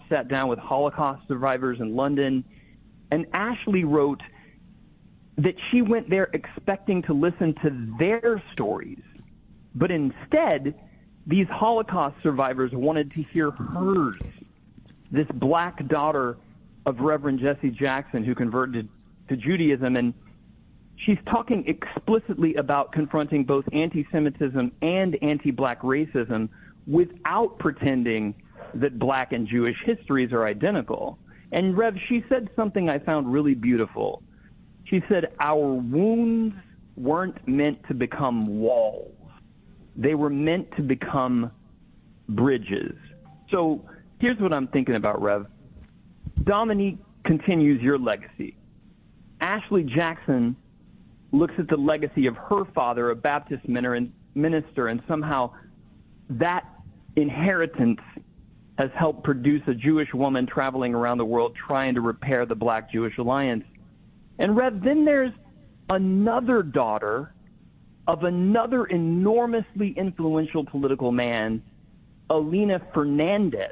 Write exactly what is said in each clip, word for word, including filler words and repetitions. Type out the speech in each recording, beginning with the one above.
sat down with Holocaust survivors in London, and Ashley wrote that she went there expecting to listen to their stories, but instead, these Holocaust survivors wanted to hear hers, this black daughter of Reverend Jesse Jackson who converted to Judaism. And she's talking explicitly about confronting both anti-Semitism and anti-black racism without pretending that black and Jewish histories are identical. And Rev, she said something I found really beautiful. She said, our wounds weren't meant to become walls. They were meant to become bridges. So here's what I'm thinking about, Rev. Dominique continues your legacy. Ashley Jackson looks at the legacy of her father, a Baptist minister, and somehow that inheritance has helped produce a Jewish woman traveling around the world trying to repair the Black-Jewish alliance. And Rev, then there's another daughter of another enormously influential political man, Elena Fernandez,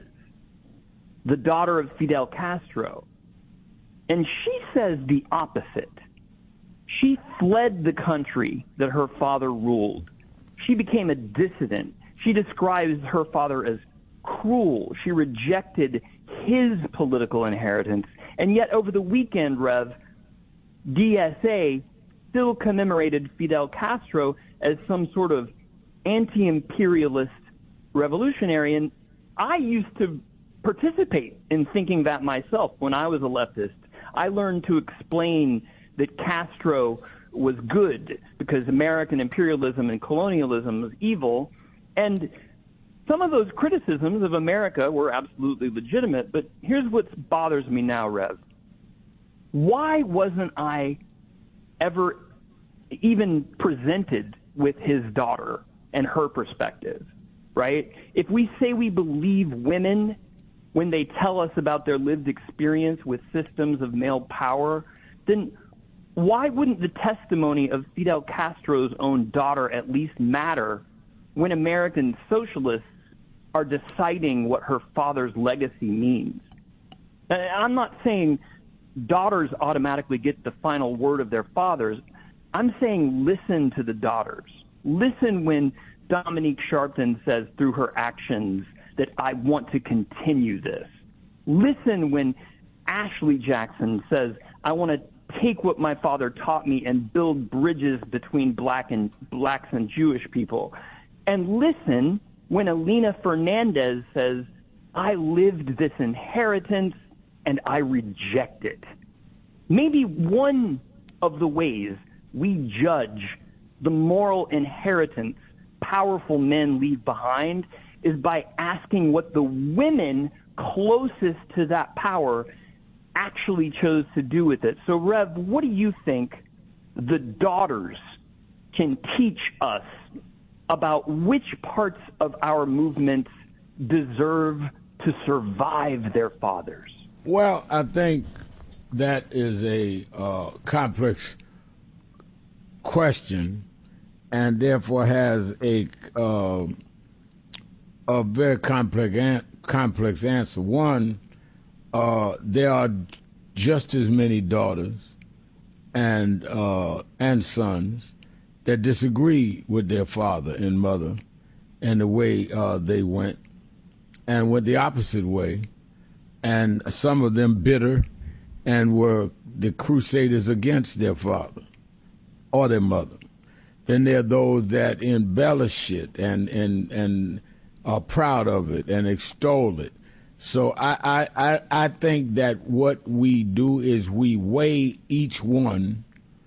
the daughter of Fidel Castro. And she says the opposite. She fled the country that her father ruled. She became a dissident. She describes her father as cruel. She rejected his political inheritance. And yet over the weekend, Rev, D S A still commemorated Fidel Castro as some sort of anti-imperialist revolutionary. And I used to participate in thinking that myself when I was a leftist. I learned to explain that Castro was good because American imperialism and colonialism was evil. And some of those criticisms of America were absolutely legitimate. But here's what bothers me now, Rev. Why wasn't I ever even presented with his daughter and her perspective, right? If we say we believe women when they tell us about their lived experience with systems of male power, then why wouldn't the testimony of Fidel Castro's own daughter at least matter when American socialists are deciding what her father's legacy means? And I'm not saying daughters automatically get the final word of their fathers. I'm saying listen to the daughters. Listen when Dominique Sharpton says through her actions that I want to continue this. Listen when Ashley Jackson says I want to take what my father taught me and build bridges between black and blacks and Jewish people. And listen when Elena Fernandez says I lived this inheritance and I reject it. Maybe one of the ways we judge the moral inheritance powerful men leave behind is by asking what the women closest to that power actually chose to do with it. So, Rev, what do you think the daughters can teach us about which parts of our movements deserve to survive their fathers? Well, I think that is a uh, complex question, and therefore has a uh, a very complex an- complex answer. One, uh, there are just as many daughters and uh, and sons that disagree with their father and mother and the way uh, they went, and went the opposite way. And some of them bitter and were the crusaders against their father or their mother. Then there are those that embellish it and and, and are proud of it and extol it. So I, I, I think that what we do is we weigh each one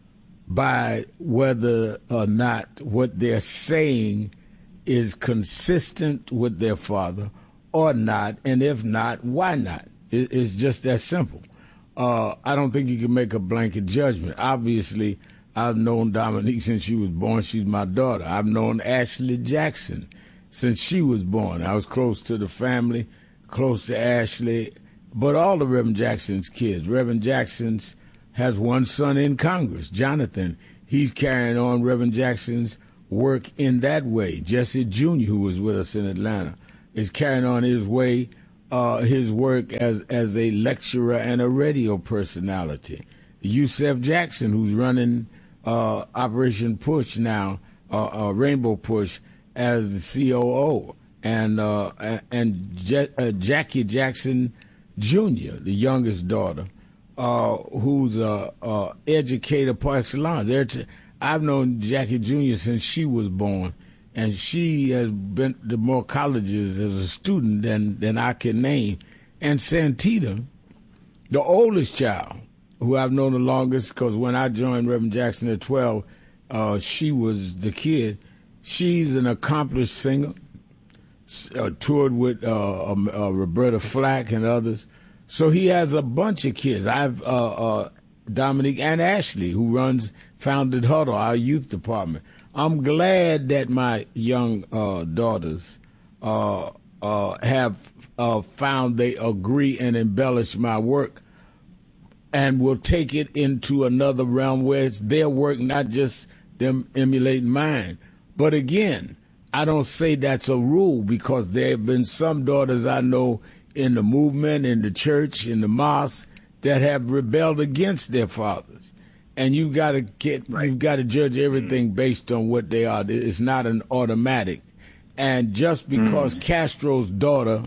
by whether or not what they're saying is consistent with their father or not, and if not, why not? It, it's just that simple. Uh, I don't think you can make a blanket judgment. Obviously, I've known Dominique since she was born. She's my daughter. I've known Ashley Jackson since she was born. I was close to the family, close to Ashley, but all the Reverend Jackson's kids. Reverend Jackson's has one son in Congress, Jonathan. He's carrying on Reverend Jackson's work in that way. Jesse Junior, who was with us in Atlanta, is carrying on his way uh, his work as, as a lecturer and a radio personality. Yusef Jackson, who's running uh, Operation Push now, uh, uh, Rainbow Push, as the C O O, and uh, and Je- uh, Jackie Jackson Junior, the youngest daughter, uh, who's a, a educator par excellence. I've known Jackie Junior since she was born, and she has been to more colleges as a student than, than I can name. And Santita, the oldest child, who I've known the longest, because when I joined Reverend Jackson at twelve, uh, she was the kid. She's an accomplished singer, uh, toured with uh, uh, Roberta Flack and others. So he has a bunch of kids. I have uh, uh, Dominique and Ashley, who runs Founded Huddle, our youth department. I'm glad that my young uh, daughters uh, uh, have uh, found they agree and embellish my work, and will take it into another realm where it's their work, not just them emulating mine. But again, I don't say that's a rule, because there have been some daughters I know in the movement, in the church, in the mosque, that have rebelled against their fathers. And you got to get, right. you've got to judge everything based on what they are. It's not an automatic. And just because mm. Castro's daughter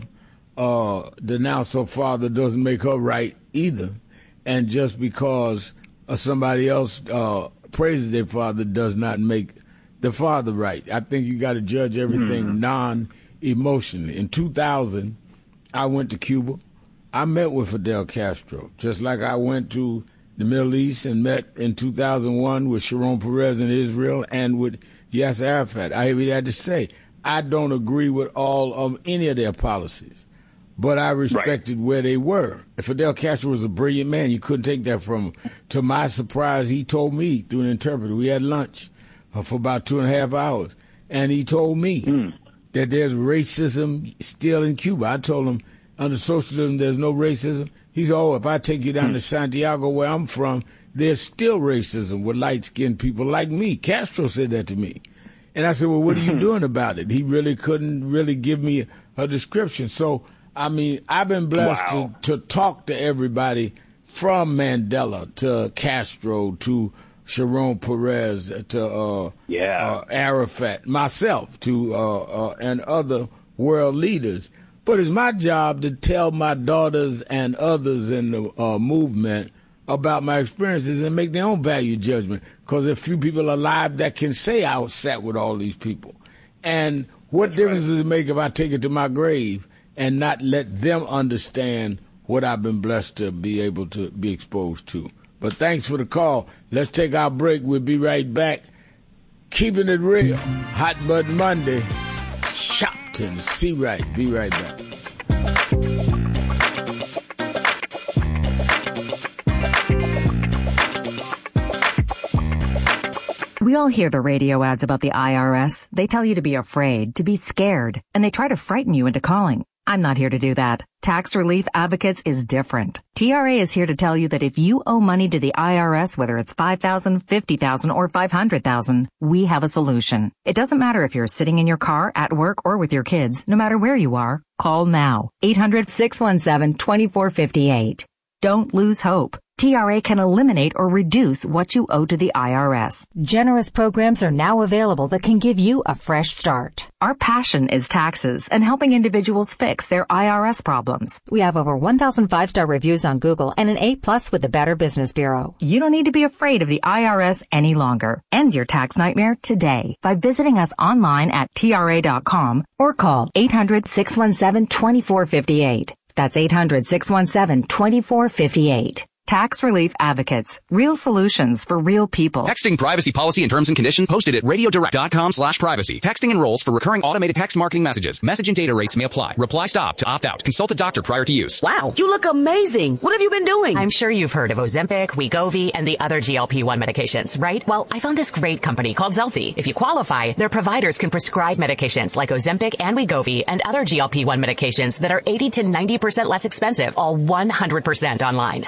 uh, denounced her father doesn't make her right either. And just because uh, somebody else uh, praises their father does not make the father right. I think you got to judge everything mm. non-emotionally. In two thousand, I went to Cuba. I met with Fidel Castro, just like I went to the Middle East and met in two thousand one with Sharon Peres in Israel and with Yasser Arafat. I had to say, I don't agree with all of any of their policies, but I respected right. where they were. Fidel Castro was a brilliant man. You couldn't take that from him. To my surprise, he told me through an interpreter, we had lunch uh, for about two and a half hours, and he told me mm. that there's racism still in Cuba. I told him, under socialism, there's no racism. He said, oh, if I take you down mm. to Santiago, where I'm from, there's still racism with light-skinned people like me. Castro said that to me. And I said, well, what are you doing about it? He really couldn't really give me a description. So, I mean, I've been blessed wow. to, to talk to everybody from Mandela to Castro to Sharon Peres to uh, yeah. uh, Arafat, myself to uh, uh, and other world leaders. But it's my job to tell my daughters and others in the uh, movement about my experiences and make their own value judgment. Because there are few people alive that can say I sat with all these people. And what That's difference right. does it make if I take it to my grave and not let them understand what I've been blessed to be able to be exposed to? But thanks for the call. Let's take our break. We'll be right back. Keeping it real. Hot Button Monday. Shopton. See right. Be right back. We all hear the radio ads about the I R S. They tell you to be afraid, to be scared, and they try to frighten you into calling. I'm not here to do that. Tax Relief Advocates is different. T R A is here to tell you that if you owe money to the I R S, whether it's five thousand dollars, fifty thousand dollars, or five hundred thousand dollars, we have a solution. It doesn't matter if you're sitting in your car, at work, or with your kids. No matter where you are, call now. eight hundred, six one seven, two four five eight. Don't lose hope. T R A can eliminate or reduce what you owe to the I R S. Generous programs are now available that can give you a fresh start. Our passion is taxes and helping individuals fix their I R S problems. We have over one thousand five-star reviews on Google and an A plus with the Better Business Bureau. You don't need to be afraid of the I R S any longer. End your tax nightmare today by visiting us online at T R A dot com or call eight hundred, six one seven, two four five eight. That's eight hundred, six one seven, two four five eight. Tax Relief Advocates. Real solutions for real people. Texting privacy policy and terms and conditions posted at radiodirect.com slash privacy. Texting enrolls for recurring automated text marketing messages. Message and data rates may apply. Reply stop to opt out. Consult a doctor prior to use. Wow, you look amazing. What have you been doing? I'm sure you've heard of Ozempic, Wegovy, and the other G L P one medications, right? Well, I found this great company called Zelfie. If you qualify, their providers can prescribe medications like Ozempic and Wegovy and other G L P one medications that are eighty to ninety percent less expensive, all one hundred percent online. I can get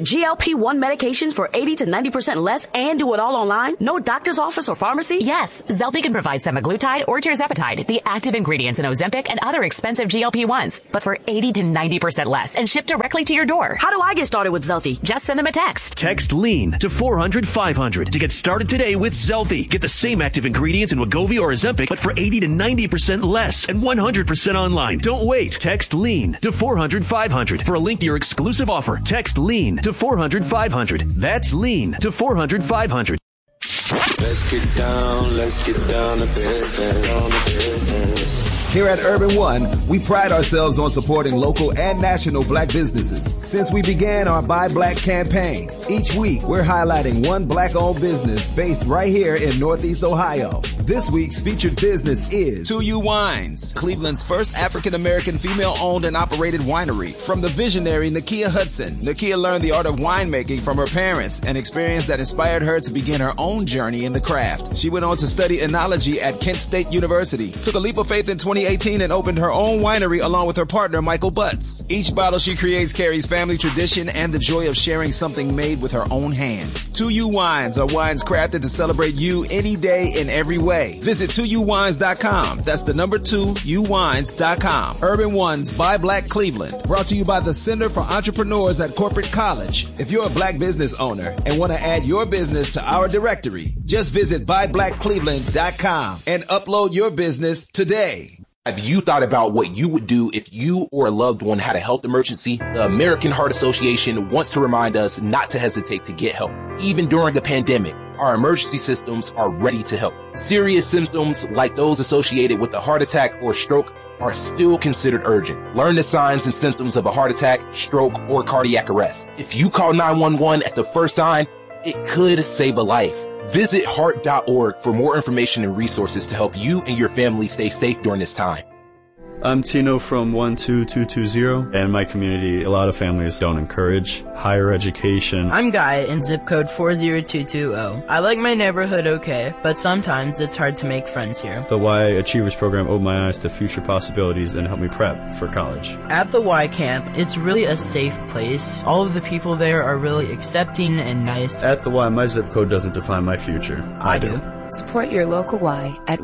get G L P one medications for eighty to ninety percent less and do it all online? No doctor's office or pharmacy? Yes, Zelfie can provide semaglutide or tirzepatide, the active ingredients in Ozempic and other expensive G L P ones, but for eighty to ninety percent less and shipped directly to your door. How do I get started with Zelfie? Just send them a text. Text LEAN to four hundred five hundred to get started today with Zelfie. Get the same active ingredients in Wegovy or Ozempic, but for eighty to ninety percent less and one hundred percent online. Don't wait. Text LEAN to four hundred five hundred for a link to your exclusive offer. Text LEAN to four hundred five hundred. That's LEAN to four hundred five hundred. Let's get down, let's get down to business, on the business. Here at Urban One, we pride ourselves on supporting local and national black businesses. Since we began our Buy Black campaign, each week we're highlighting one black-owned business based right here in Northeast Ohio. This week's featured business is two U Wines, Cleveland's first African-American female-owned and operated winery. From the visionary Nakia Hudson, Nakia learned the art of winemaking from her parents, an experience that inspired her to begin her own journey in the craft. She went on to study enology at Kent State University, took a leap of faith in twenty eighteen and opened her own winery along with her partner Michael Butts. Each bottle she creates carries family tradition and the joy of sharing something made with her own hands. two U Wines are wines crafted to celebrate you any day in every way. Visit two u wines dot com. That's the number two u wines dot com. Urban One's Buy Black Cleveland, brought to you by the Center for Entrepreneurs at Corporate College. If you're a black business owner and want to add your business to our directory, just visit buy black cleveland dot com and upload your business today. Have you thought about what you would do if you or a loved one had a health emergency? The American Heart Association wants to remind us not to hesitate to get help. Even during a pandemic, our emergency systems are ready to help. Serious symptoms like those associated with a heart attack or stroke are still considered urgent. Learn the signs and symptoms of a heart attack, stroke, or cardiac arrest. If you call nine one one at the first sign, it could save a life. Visit heart dot org for more information and resources to help you and your family stay safe during this time. I'm Tino from one two two two zero. In my community, a lot of families don't encourage higher education. I'm Guy in zip code four zero two two zero. I like my neighborhood okay, but sometimes it's hard to make friends here. The Y Achievers program opened my eyes to future possibilities and helped me prep for college. At the Y camp, it's really a safe place. All of the people there are really accepting and nice. At the Y, my zip code doesn't define my future. I, I do. do. Support your local Y at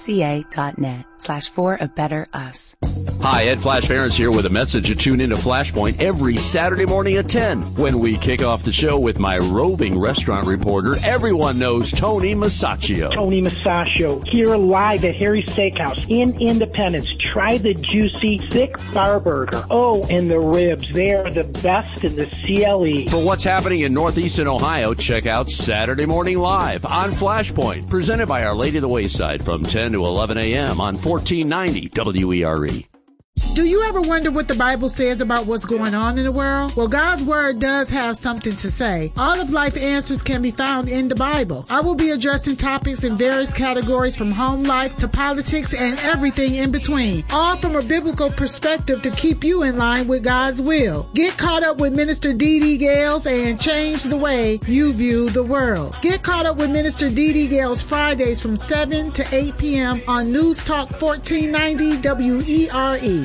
ymca.net slash for a better us. Hi, Ed Flash Ferris here with a message to tune into Flashpoint every Saturday morning at ten when we kick off the show with my roving restaurant reporter. Everyone knows Tony Masaccio. Tony Masaccio here live at Harry's Steakhouse in Independence. Try the juicy, thick bar burger. Oh, and the ribs. They are the best in the C L E. For what's happening in Northeastern Ohio, check out Saturday Morning Live on Flashpoint, presented by Our Lady of the Wayside from ten to eleven a.m. on fourteen ninety W E R E. Do you ever wonder what the Bible says about what's going on in the world? Well, God's Word does have something to say. All of life answers can be found in the Bible. I will be addressing topics in various categories from home life to politics and everything in between, all from a biblical perspective to keep you in line with God's will. Get caught up with Minister Dee Dee Gales and change the way you view the world. Get caught up with Minister Dee Dee Gales Fridays from seven to eight p.m. on News Talk fourteen ninety W E R E.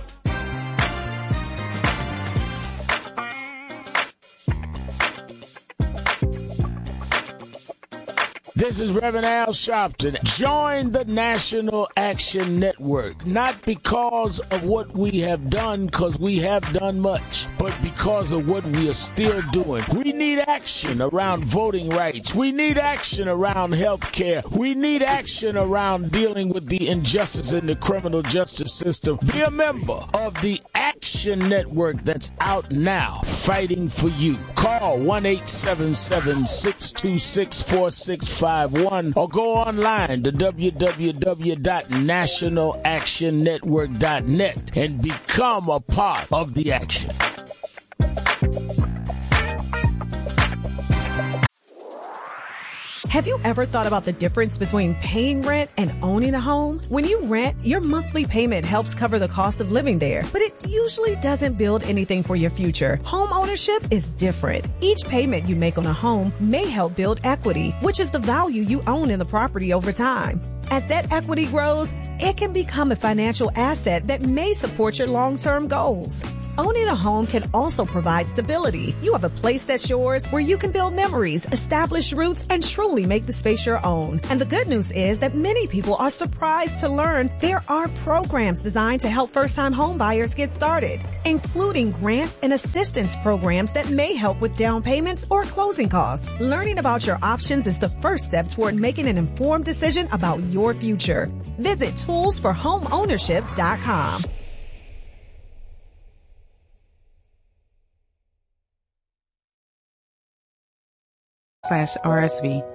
This is Reverend Al Sharpton. Join the National Action Network, not because of what we have done, because we have done much, but because of what we are still doing. We need action around voting rights. We need action around health care. We need action around dealing with the injustice in the criminal justice system. Be a member of the Action Network that's out now, fighting for you. Call one eight seven seven, six two six, four six five one or go online to w w w dot national action network dot net and become a part of the action. Have you ever thought about the difference between paying rent and owning a home? When you rent, your monthly payment helps cover the cost of living there, but it usually doesn't build anything for your future. Home ownership is different. Each payment you make on a home may help build equity, which is the value you own in the property over time. As that equity grows, it can become a financial asset that may support your long-term goals. Owning a home can also provide stability. You have a place that's yours where you can build memories, establish roots, and truly make the space your own. And the good news is that many people are surprised to learn there are programs designed to help first-time home buyers get started, including grants and assistance programs that may help with down payments or closing costs. Learning about your options is the first step toward making an informed decision about your future. Visit tools for home ownership dot com. Slash R S V.